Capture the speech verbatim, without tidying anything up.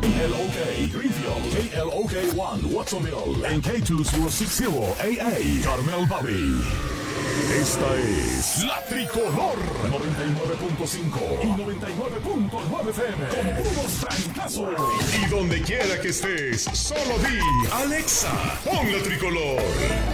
N L O K, Greenfield, K L O K one, Watsonville, en K dos mil sesenta A A, Carmel Valley. Esta es La Tricolor noventa y nueve punto cinco y noventa y nueve punto nueve F M con puros trancazos. Y donde quiera que estés, solo di Alexa, pon La Tricolor.